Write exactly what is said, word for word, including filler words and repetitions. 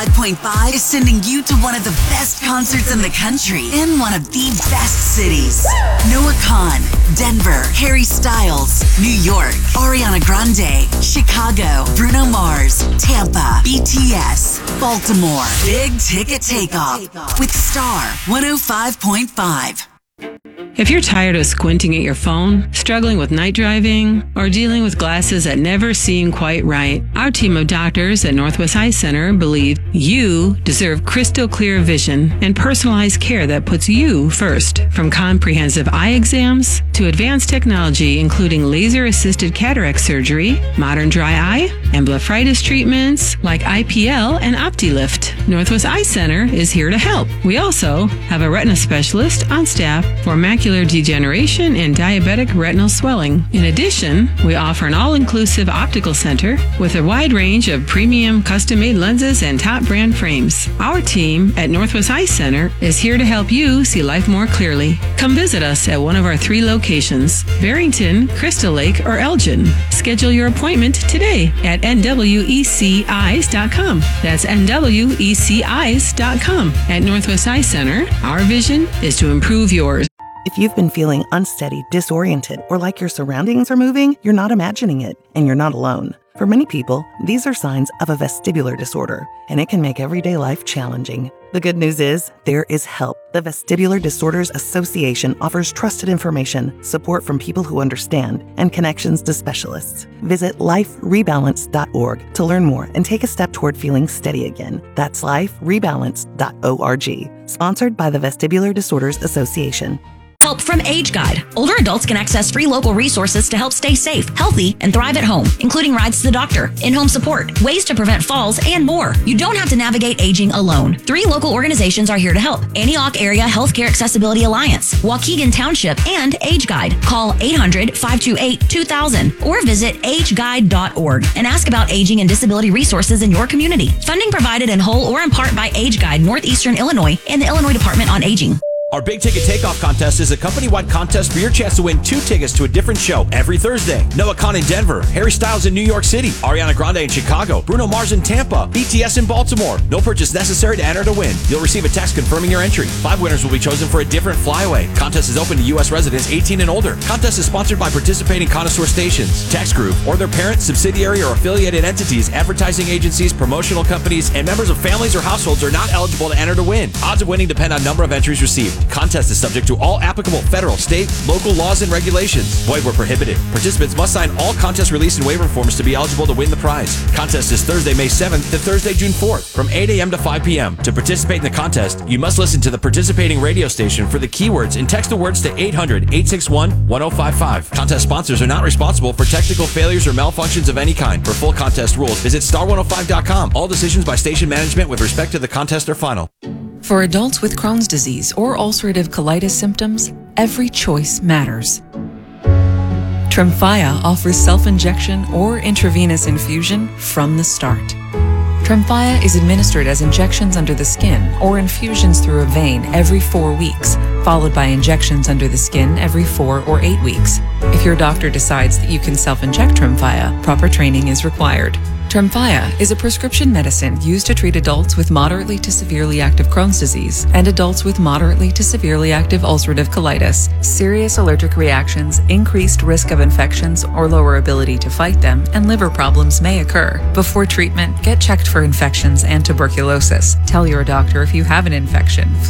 five point five is sending you to one of the best concerts in the country in one of the best cities. Noah Kahan, Denver, Harry Styles, New York, Ariana Grande, Chicago, Bruno Mars, Tampa, B T S, Baltimore. Big Ticket Takeoff with Star one oh five point five. If you're tired of squinting at your phone, struggling with night driving, or dealing with glasses that never seem quite right, our team of doctors at Northwest Eye Center believe you deserve crystal clear vision and personalized care that puts you first. From comprehensive eye exams to advanced technology including laser-assisted cataract surgery, modern dry eye, and blepharitis treatments like I P L and OptiLift, Northwest Eye Center is here to help. We also have a retina specialist on staff for macular degeneration and diabetic retinal swelling. In addition, we offer an all-inclusive optical center with a wide range of premium custom-made lenses and top brand frames. Our team at Northwest Eye Center is here to help you see life more clearly. Come visit us at one of our three locations, Barrington, Crystal Lake, or Elgin. Schedule your appointment today at N W E C eyes dot com. That's N W E C eyes dot com. At Northwest Eye Center, our vision is to improve yours. If you've been feeling unsteady, disoriented, or like your surroundings are moving, you're not imagining it, and you're not alone. For many people, these are signs of a vestibular disorder, and it can make everyday life challenging. The good news is, there is help. The Vestibular Disorders Association offers trusted information, support from people who understand, and connections to specialists. Visit life rebalance dot org to learn more and take a step toward feeling steady again. That's life rebalance dot org. Sponsored by the Vestibular Disorders Association. Help from Age Guide. Older adults can access free local resources to help stay safe, healthy, and thrive at home, including rides to the doctor, in-home support, ways to prevent falls, and more. You don't have to navigate aging alone. Three local organizations are here to help. Antioch Area Healthcare Accessibility Alliance, Waukegan Township, and Age Guide. Call eight hundred, five two eight, two thousand or visit age guide dot org and ask about aging and disability resources in your community. Funding provided in whole or in part by Age Guide, Northeastern Illinois, and the Illinois Department on Aging. Our Big Ticket Takeoff contest is a company-wide contest for your chance to win two tickets to a different show every Thursday. Noah Kahan in Denver, Harry Styles in New York City, Ariana Grande in Chicago, Bruno Mars in Tampa, B T S in Baltimore. No purchase necessary to enter to win. You'll receive a text confirming your entry. Five winners will be chosen for a different flyaway. Contest is open to U S residents eighteen and older. Contest is sponsored by participating connoisseur stations, Text Group, or their parent, subsidiary, or affiliated entities, advertising agencies, promotional companies, and members of families or households are not eligible to enter to win. Odds of winning depend on number of entries received. Contest is subject to all applicable federal, state, local laws and regulations. Void where prohibited. Participants must sign all contest release and waiver forms to be eligible to win the prize. Contest is Thursday, May seventh to Thursday, June fourth from eight a.m. to five p.m. To participate in the contest, you must listen to the participating radio station for the keywords and text the words to eight hundred, eight six one, one oh five five. Contest sponsors are not responsible for technical failures or malfunctions of any kind. For full contest rules, visit star one oh five dot com. All decisions by station management with respect to the contest are final. For adults with Crohn's disease or ulcerative colitis symptoms, every choice matters. Tremfya offers self-injection or intravenous infusion from the start. Tremfya is administered as injections under the skin or infusions through a vein every four weeks, followed by injections under the skin every four or eight weeks. If your doctor decides that you can self-inject Tremfya, proper training is required. Tremfya is a prescription medicine used to treat adults with moderately to severely active Crohn's disease and adults with moderately to severely active ulcerative colitis. Serious allergic reactions, increased risk of infections or lower ability to fight them, and liver problems may occur. Before treatment, get checked for infections and tuberculosis. Tell your doctor if you have an infection.